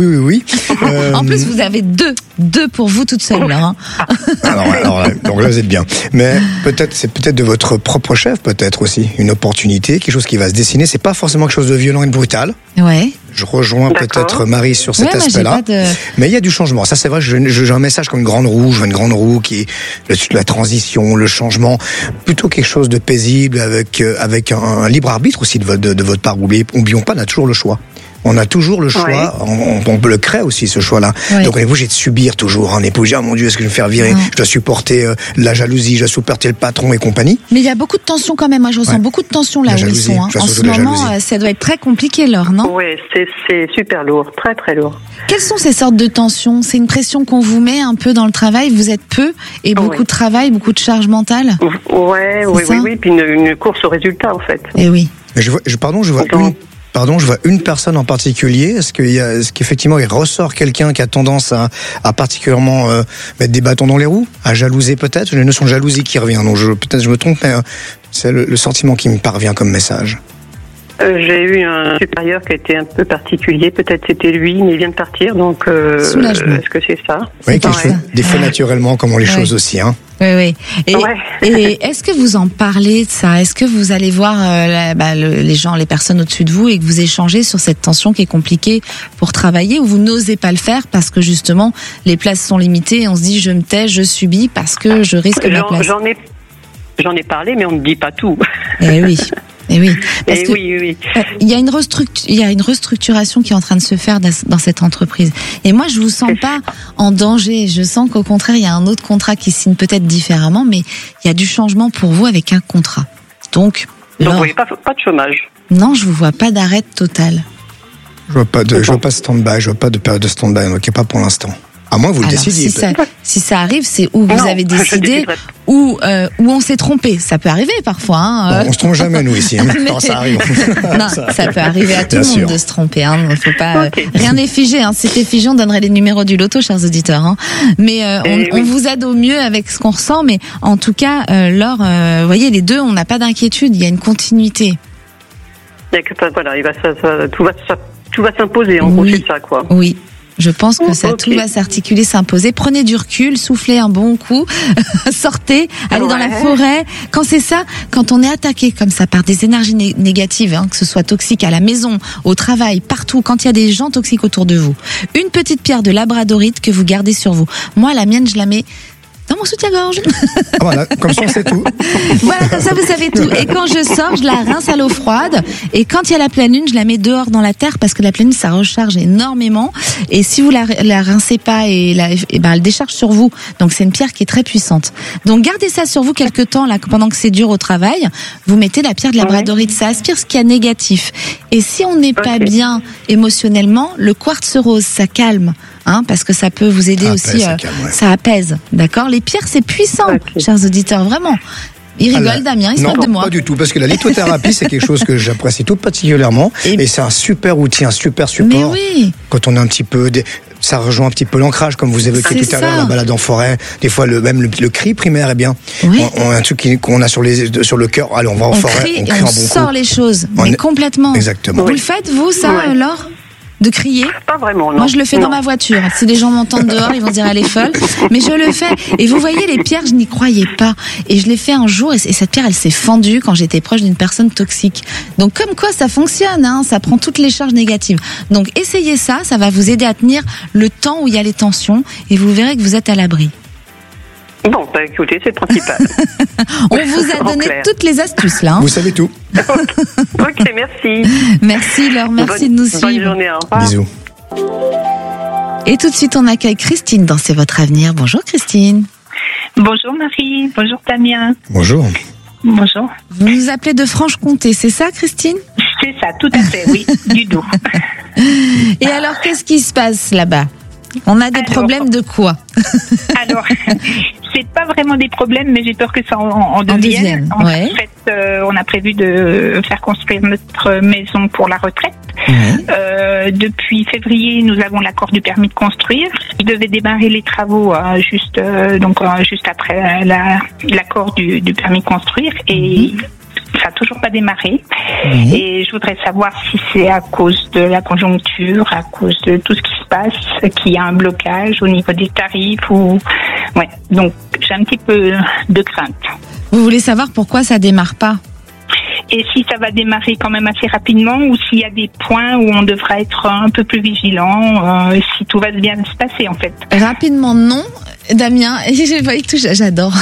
En plus, vous avez deux pour vous toute seule, là. Hein. Alors, donc là, vous êtes bien. Mais c'est peut-être de votre propre chef, peut-être aussi. Une opportunité, quelque chose qui va se dessiner. C'est pas forcément quelque chose de violent et de brutal. Ouais. Je rejoins peut-être Marie sur cet aspect-là. Mais il y a du changement. Ça, c'est vrai, j'ai un message comme une grande roue qui est la transition, le changement. Plutôt quelque chose de paisible avec un libre arbitre aussi de votre part. Oublions pas, on a toujours le choix. On a toujours le choix, on peut le créer aussi, ce choix-là. Ouais. Donc, on est obligé de subir toujours. On est pas obligé, mon Dieu, est-ce que je vais me faire virer? Je dois supporter la jalousie, je dois supporter le patron et compagnie. Mais il y a beaucoup de tension quand même. Moi, je ressens beaucoup de tension là où ils sont. Hein. En ce moment, ça doit être très compliqué, Laure, non? Oui, c'est super lourd, très très lourd. Quelles sont ces sortes de tensions? C'est une pression qu'on vous met un peu dans le travail. Vous êtes peu et beaucoup de travail, beaucoup de charge mentale. Oui. Puis une course au résultat, en fait. Et oui. Mais je vois une personne en particulier. Est-ce qu'effectivement il ressort quelqu'un qui a tendance à particulièrement mettre des bâtons dans les roues, à jalouser peut-être? J'ai une notion de jalousie qui revient. Donc peut-être je me trompe, mais c'est le sentiment qui me parvient comme message. J'ai eu un supérieur qui a été un peu particulier. Peut-être c'était lui, mais il vient de partir. Donc est-ce que c'est ça? Oui, des faits naturellement, comme on les choses aussi. Hein. Oui. Et est-ce que vous en parlez de ça? Est-ce que vous allez voir les personnes au-dessus de vous et que vous échangez sur cette tension qui est compliquée pour travailler, ou vous n'osez pas le faire parce que justement les places sont limitées et on se dit je me tais, je subis parce que je risque ma place? J'en ai parlé, mais on ne dit pas tout. Et oui, parce que il y a une restructuration qui est en train de se faire dans cette entreprise. Et moi, je vous sens pas en danger. Je sens qu'au contraire, il y a un autre contrat qui signe peut-être différemment, mais il y a du changement pour vous avec un contrat. Donc vous voyez pas de chômage? Non, je vous vois pas d'arrêt total. Je vois pas de stand-by, je vois pas de période de stand-by, donc pas pour l'instant. À moins que vous le décidiez. Si ça arrive, c'est où vous avez décidé, ou on s'est trompé. Ça peut arriver parfois. Hein. Bon, on se trompe jamais, nous, ici. Quand ça arrive. Non, ça peut arriver à tout le monde de se tromper. Hein. Faut pas, rien n'est figé. Hein. Si c'était figé, on donnerait les numéros du loto, chers auditeurs. Hein. Mais on vous aide au mieux avec ce qu'on ressent. Mais en tout cas, Laure, vous voyez, les deux, on n'a pas d'inquiétude. Il y a une continuité. Voilà, tout va s'imposer. En gros, c'est ça, quoi. Oui. Je pense que tout va s'articuler, s'imposer. Prenez du recul, soufflez un bon coup, sortez, allez dans la forêt. Quand on est attaqué comme ça par des énergies négatives, que ce soit toxique à la maison, au travail, partout, quand il y a des gens toxiques autour de vous, une petite pierre de labradorite que vous gardez sur vous. Moi, la mienne, je la mets dans mon soutien-gorge. Voilà, comme ça on sait tout. Voilà, comme ça vous savez tout. Et quand je sors, je la rince à l'eau froide. Et quand il y a la pleine lune, je la mets dehors dans la terre parce que la pleine lune, ça recharge énormément. Et si vous la rincez pas, elle décharge sur vous. Donc c'est une pierre qui est très puissante. Donc gardez ça sur vous quelque temps là, pendant que c'est dur au travail. Vous mettez la pierre de labradorite, ça aspire ce qu'il y a négatif. Et si on n'est pas bien émotionnellement, le quartz rose, ça calme. Parce que ça peut vous aider aussi, ça apaise, d'accord? Les pierres, c'est puissant, chers auditeurs, vraiment. Il rigole, Damien, il se moque de moi. Non, pas du tout, parce que la lithothérapie, c'est quelque chose que j'apprécie tout particulièrement, et c'est un super outil, un super support. Mais oui. Quand on a un petit peu, ça rejoint un petit peu l'ancrage, comme vous évoquiez tout à l'heure, la balade en forêt. Des fois, même le cri primaire, on a un truc qu'on a sur le cœur. Allez, on va en forêt, on crie un bon coup. On sort les choses, mais complètement. Exactement. Vous le faites, vous, ça, Laure? De crier? Pas vraiment, non. Moi, je le fais dans ma voiture. Si les gens m'entendent dehors, ils vont dire elle est folle. Mais je le fais. Et vous voyez, les pierres, je n'y croyais pas. Et je l'ai fait un jour, et cette pierre, elle s'est fendue quand j'étais proche d'une personne toxique. Donc, comme quoi, ça fonctionne, ça prend toutes les charges négatives. Donc, essayez ça va vous aider à tenir le temps où il y a les tensions, et vous verrez que vous êtes à l'abri. Bon, écoutez, c'est le principal. On vous a donné toutes les astuces, là. Vous savez tout. Ok, merci. Merci, Laure, merci de nous suivre. Bonne journée, au revoir. Bisous. Et tout de suite, on accueille Christine dans C'est votre avenir. Bonjour, Christine. Bonjour, Marie. Bonjour, Damien. Bonjour. Bonjour. Vous nous appelez de Franche-Comté, c'est ça, Christine? C'est ça, tout à fait, oui, du Doubs. Et alors, qu'est-ce qui se passe là-bas? On a des problèmes de quoi? Alors, c'est pas vraiment des problèmes, mais j'ai peur que ça en devienne. En fait, on a prévu de faire construire notre maison pour la retraite. Depuis février, nous avons l'accord du permis de construire. Il devait démarrer les travaux juste après l'accord du permis de construire et ça n'a toujours pas démarré. Et je voudrais savoir si c'est à cause de la conjoncture, à cause de tout ce qui se passe, qu'il y a un blocage au niveau des tarifs ou donc j'ai un petit peu de crainte. Vous voulez savoir pourquoi ça démarre pas? Et si ça va démarrer quand même assez rapidement ou s'il y a des points où on devra être un peu plus vigilant, si tout va bien se passer en fait. Rapidement non, Damien, j'adore.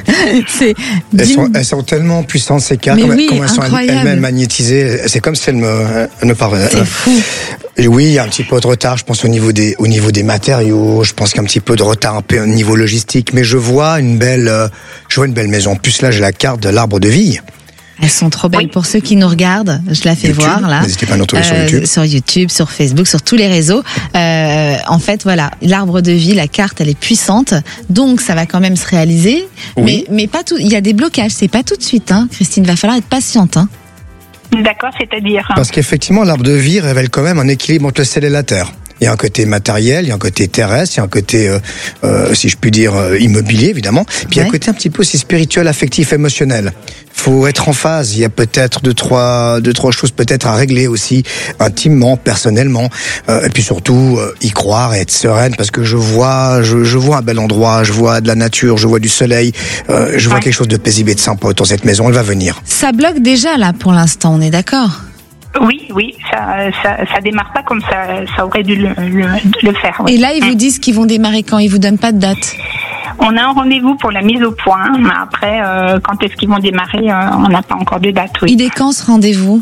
Elles sont tellement puissantes ces cartes, comme elles sont elles-mêmes magnétisées, c'est comme si elles me parlaient. C'est fou. Oui, il y a un petit peu de retard, je pense au niveau des matériaux, je pense qu'il y a un petit peu de retard un peu au niveau logistique, mais je vois une belle maison. En plus là, j'ai la carte de l'arbre de vie. Elles sont trop belles. Pour ceux qui nous regardent, je la fais voir là. N'hésitez pas à nous trouver sur YouTube, sur Facebook, sur tous les réseaux. En fait, voilà, l'arbre de vie, la carte, elle est puissante, donc ça va quand même se réaliser. Oui. Mais pas tout. Il y a des blocages, c'est pas tout de suite, Christine. Va falloir être patiente, D'accord, c'est-à-dire. Parce qu'effectivement, l'arbre de vie révèle quand même un équilibre entre le ciel et la terre. Il y a un côté matériel, il y a un côté terrestre, il y a un côté, si je puis dire, immobilier, évidemment. Puis il y a un côté un petit peu aussi spirituel, affectif, émotionnel. Faut être en phase. Il y a peut-être deux, trois choses peut-être à régler aussi, intimement, personnellement. Et puis surtout, y croire et être sereine, parce que je vois un bel endroit, je vois de la nature, je vois du soleil, je vois quelque chose de paisible et de sympa dans cette maison. Elle va venir. Ça bloque déjà, là, pour l'instant, on est d'accord? Oui, ça démarre pas comme ça aurait dû le faire. Oui. Et là, ils vous disent qu'ils vont démarrer quand? Ils vous donnent pas de date? On a un rendez-vous pour la mise au point, mais après, quand est-ce qu'ils vont démarrer, on n'a pas encore de date. Oui. Il est quand ce rendez-vous?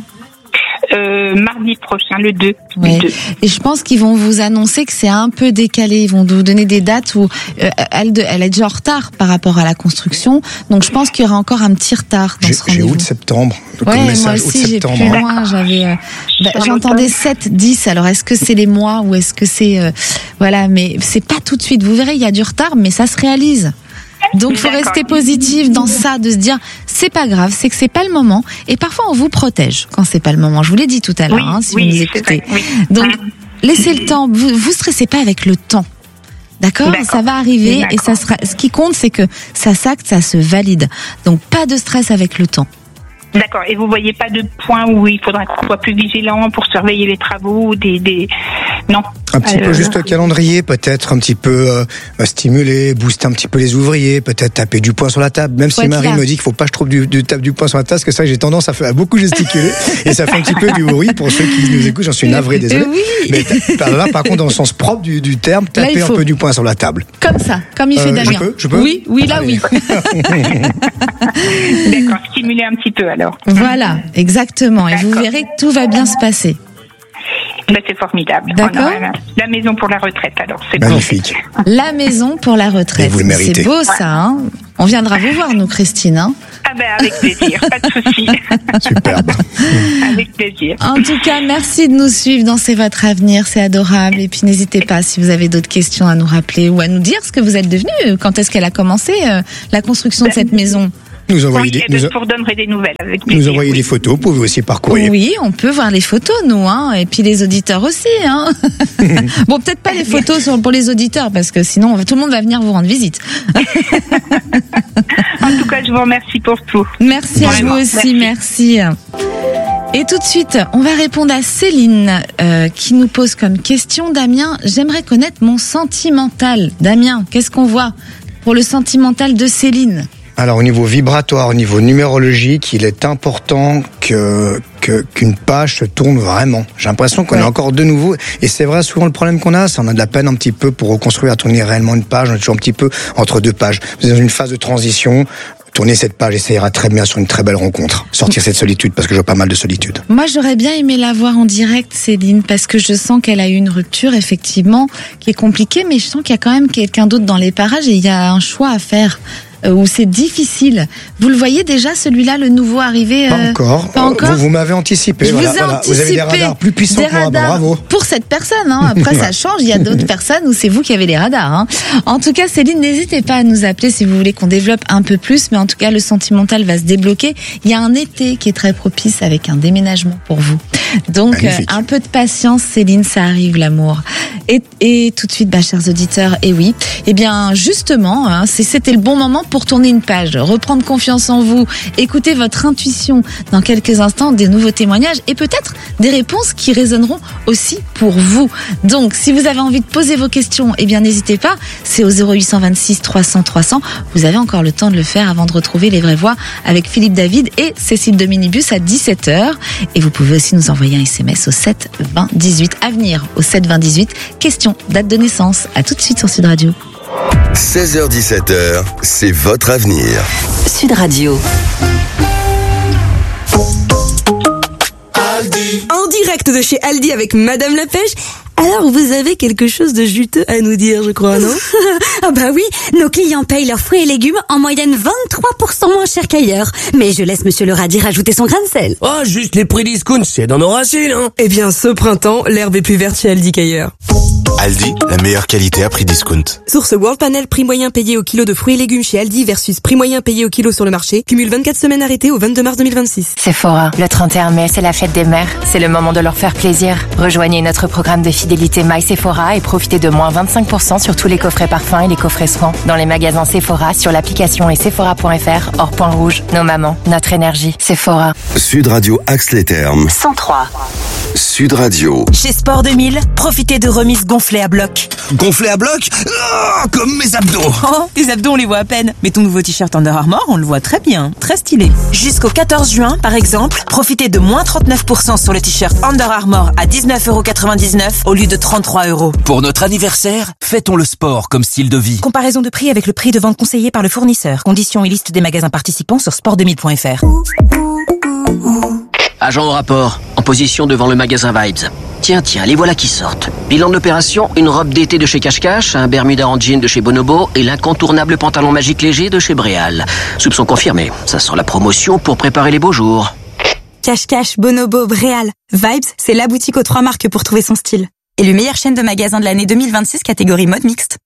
Mardi prochain, le 2. Oui. Et je pense qu'ils vont vous annoncer que c'est un peu décalé. Ils vont vous donner des dates où elle est déjà en retard par rapport à la construction. Donc je pense qu'il y aura encore un petit retard dans ce rendez-vous. J'ai août-septembre. Ouais, moi aussi j'ai plus loin. J'entendais 7-10. Alors est-ce que c'est les mois ou est-ce que c'est voilà, mais c'est pas tout de suite. Vous verrez, il y a du retard, mais ça se réalise. Donc il faut rester positif dans ça, de se dire c'est pas grave, c'est que c'est pas le moment, et parfois on vous protège quand c'est pas le moment. Je vous l'ai dit tout à l'heure, si vous nous écoutez. Donc laissez le temps, vous stressez pas avec le temps. D'accord, ça va arriver et ça sera. Ce qui compte, c'est que ça s'acte, ça se valide. Donc pas de stress avec le temps. D'accord. Et vous voyez pas de point où il faudra qu'on soit plus vigilant pour surveiller les travaux, des Non. Un petit peu juste le calendrier, peut-être un petit peu stimuler, booster un petit peu les ouvriers, peut-être taper du poing sur la table. Même si Marie me dit qu'il faut pas que je trouve du tape du poing sur la table, parce que ça, j'ai tendance à beaucoup gesticuler et ça fait un petit peu du bruit pour ceux qui nous écoutent. J'en suis navré, désolé. Oui. Mais là, par contre, dans le sens propre du terme, taper un peu du poing sur la table. Comme ça, comme il fait Damien. Je peux Oui, là, oui. D'accord, stimuler un petit peu alors. Voilà, exactement. Et vous verrez que tout va bien se passer. C'est formidable. D'accord. La maison pour la retraite, alors. C'est magnifique. La maison pour la retraite. Et vous le méritez. C'est beau, ça. Hein, on viendra vous voir, nous, Christine. Hein. Ah avec plaisir, pas de souci. Superbe. Avec plaisir. En tout cas, merci de nous suivre dans C'est votre avenir, c'est adorable. Et puis n'hésitez pas, si vous avez d'autres questions, à nous rappeler ou à nous dire ce que vous êtes devenu. Quand est-ce qu'elle a commencé, la construction de cette maison? Nous envoyer je vous redonnerai des nouvelles avec plaisir. Nous envoyer des photos, vous pouvez aussi parcourir. Oui, on peut voir les photos, nous, hein, et puis les auditeurs aussi. Hein. Bon, peut-être pas les photos pour les auditeurs, parce que sinon, tout le monde va venir vous rendre visite. En tout cas, je vous remercie pour tout. Merci à vous aussi, merci. Et tout de suite, on va répondre à Céline qui nous pose comme question. Damien, j'aimerais connaître mon sentimental. Damien, qu'est-ce qu'on voit pour le sentimental de Céline ? Alors au niveau vibratoire, au niveau numérologique, il est important qu'une page se tourne vraiment. J'ai l'impression qu'on est encore de nouveau, et c'est vrai, souvent le problème qu'on a, c'est qu'on a de la peine un petit peu pour reconstruire, à tourner réellement une page. On est toujours un petit peu entre deux pages. Vous êtes dans une phase de transition. Tourner cette page et ça ira très bien sur une très belle rencontre. Sortir cette solitude, parce que j'ai pas mal de solitude. Moi, j'aurais bien aimé la voir en direct, Céline, parce que je sens qu'elle a eu une rupture, effectivement, qui est compliquée, mais je sens qu'il y a quand même quelqu'un d'autre dans les parages et il y a un choix à faire. Où c'est difficile. Vous le voyez déjà, celui-là, le nouveau arrivé Pas encore. Pas encore. Vous m'avez anticipé. Je voilà, vous ai anticipé. Vous avez des radars plus puissants que moi. Bravo. Pour cette personne. Hein. Après, ça change. Il y a d'autres personnes où c'est vous qui avez les radars. Hein. En tout cas, Céline, n'hésitez pas à nous appeler si vous voulez qu'on développe un peu plus. Mais en tout cas, le sentimental va se débloquer. Il y a un été qui est très propice avec un déménagement pour vous. Donc, un peu de patience, Céline, ça arrive, l'amour. Et tout de suite, chers auditeurs, et oui, eh bien, justement, hein, c'était le bon moment pour tourner une page, reprendre confiance en vous, écouter votre intuition. Dans quelques instants, des nouveaux témoignages et peut-être des réponses qui résonneront aussi pour vous. Donc, si vous avez envie de poser vos questions, eh bien, n'hésitez pas. C'est au 0826 300 300. Vous avez encore le temps de le faire avant de retrouver Les Vraies Voix avec Philippe David et Cécile de Minibus à 17h. Et vous pouvez aussi nous envoyer un SMS au 7 20 18 à venir au 7 20 18. Question, date de naissance. À tout de suite sur Sud Radio. 16h-17h, c'est votre avenir. Sud Radio. En direct de chez Aldi avec Madame La Pêche. Alors, vous avez quelque chose de juteux à nous dire, je crois, non? Ah bah oui, nos clients payent leurs fruits et légumes en moyenne 23% moins cher qu'ailleurs. Mais je laisse Monsieur le radis rajouter son grain de sel. Oh, juste les prix discount, c'est dans nos racines, hein. Eh bien, ce printemps, l'herbe est plus verte chez Aldi qu'ailleurs. Aldi, la meilleure qualité à prix discount. Source World Panel, prix moyen payé au kilo de fruits et légumes chez Aldi versus prix moyen payé au kilo sur le marché. Cumule 24 semaines arrêtées au 22 mars 2026. Sephora, le 31 mai, c'est la fête des mères. C'est le moment de leur faire plaisir. Rejoignez notre programme de fidélité My Sephora et profitez de moins 25% sur tous les coffrets parfums et les coffrets soins. Dans les magasins Sephora, sur l'application et sephora.fr, hors point rouge. Nos mamans, notre énergie. Sephora. Sud Radio axe les termes. 103. Sud Radio. Chez Sport 2000, profitez de remises gonflées à bloc. Gonflé à bloc? Oh, comme mes abdos. Oh, tes abdos, on les voit à peine. Mais ton nouveau t-shirt Under Armour, on le voit très bien. Très stylé. Jusqu'au 14 juin, par exemple, profitez de moins 39% sur le t-shirt Under Armour à 19,99€ au lieu de 33€. Pour notre anniversaire, fêtons le sport comme style de vie. Comparaison de prix avec le prix de vente conseillé par le fournisseur. Conditions et liste des magasins participants sur sport2000.fr. Agent au rapport, en position devant le magasin Vibes. Tiens, les voilà qui sortent. Bilan de l'opération, une robe d'été de chez Cache Cache, un Bermuda en jean de chez Bonobo et l'incontournable pantalon magique léger de chez Bréal. Soupçon confirmé, ça sent la promotion pour préparer les beaux jours. Cache Cache, Bonobo, Bréal. Vibes, c'est la boutique aux 3 marques pour trouver son style. Élu meilleure chaîne de magasins de l'année 2026 catégorie mode mixte.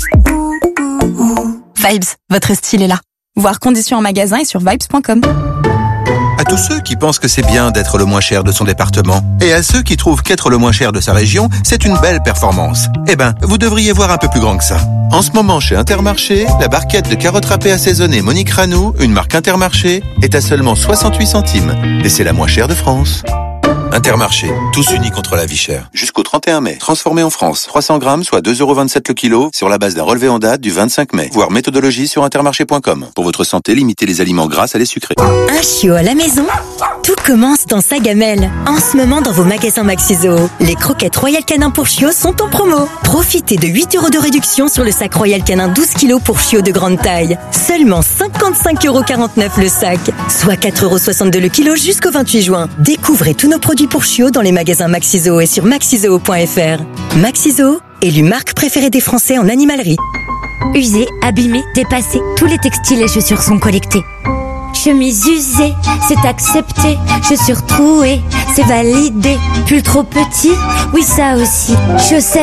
Vibes, votre style est là. Voir conditions en magasin et sur vibes.com. À tous ceux qui pensent que c'est bien d'être le moins cher de son département, et à ceux qui trouvent qu'être le moins cher de sa région, c'est une belle performance. Eh ben, vous devriez voir un peu plus grand que ça. En ce moment, chez Intermarché, la barquette de carottes râpées assaisonnées Monique Ranou, une marque Intermarché, est à seulement 68 centimes. Et c'est la moins chère de France. Intermarché, tous unis contre la vie chère. Jusqu'au 31 mai. Transformé en France. 300 grammes, soit 2,27 € le kilo, sur la base d'un relevé en date du 25 mai. Voir méthodologie sur intermarché.com. Pour votre santé, limitez les aliments gras à les sucrés. Un chiot à la maison? Tout commence dans sa gamelle. En ce moment, dans vos magasins Maxi-Zoo, les croquettes Royal Canin pour chiots sont en promo. Profitez de 8 € de réduction sur le sac Royal Canin 12 kg pour chiots de grande taille. Seulement 55,49 € le sac, soit 4,62 € le kilo jusqu'au 28 juin. Découvrez tous nos produits pour chiots dans les magasins Maxi-Zoo et sur maxizoo.fr. Maxi-Zoo, élu marque préférée des Français en animalerie. Usés, abîmés, dépassés, tous les textiles et chaussures sont collectés. Chemise usée, c'est accepté. Chaussures trouées, c'est validé. Pull trop petit, oui ça aussi. Chaussettes